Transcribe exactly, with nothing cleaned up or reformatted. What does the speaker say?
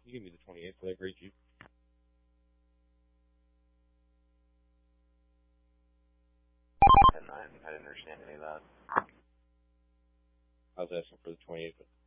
You give me the twenty-eight for that great Jeep. ten nine, I didn't understand any of that. I was asking for the twenty-eight, but